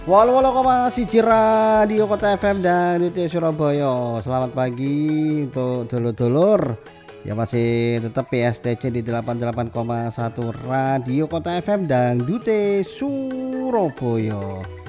88,1 Radio Kota FM dan Dute Surabaya. Selamat pagi untuk dulur-dulur yang masih tetap PSTC di 88,1 Radio Kota FM dan Dute Surabaya.